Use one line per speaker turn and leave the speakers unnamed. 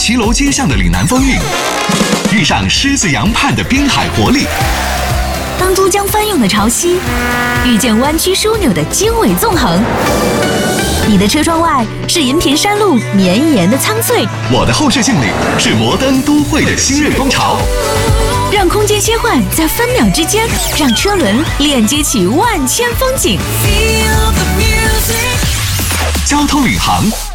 骑楼街巷的岭南风韵，遇上狮子洋畔的滨海活力。
当珠江翻涌的潮汐，遇见弯曲枢纽的经纬纵横。你的车窗外是银屏山路绵延的苍翠，
我的后视镜里是摩登都会的新锐风潮。
让空间切换在分秒之间，让车轮链接起万千风景。
交通领航，